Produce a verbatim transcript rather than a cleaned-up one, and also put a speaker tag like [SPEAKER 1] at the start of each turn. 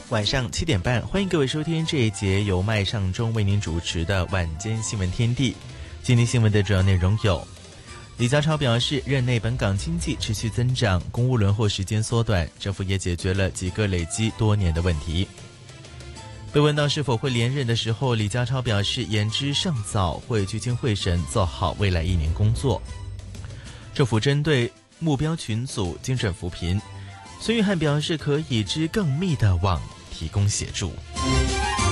[SPEAKER 1] 晚上七点半，欢迎各位收听这一节由麦尚中为您主持的晚间新闻天地。今天新闻的主要内容有：李家超表示，任内本港经济持续增长，公务轮候时间缩短，政府也解决了几个累积多年的问题。被问到是否会连任的时候，李家超表示言之尚早，会聚精会神做好未来一年工作。政府针对目标群组精准扶贫，孙玉菡表示可以之更密的网提供协助。